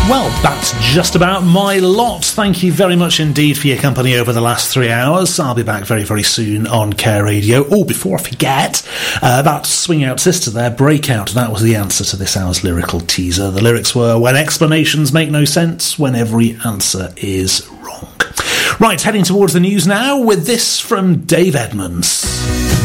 Well, that's just about my lot. Thank you very much indeed for your company over the last 3 hours. I'll be back very, very soon on Care Radio. Oh, before I forget, that Swing Out Sister there, Breakout, that was the answer to this hour's lyrical teaser. The lyrics were, when explanations make no sense, when every answer is wrong. Right, heading towards the news now with this from Dave Edmunds.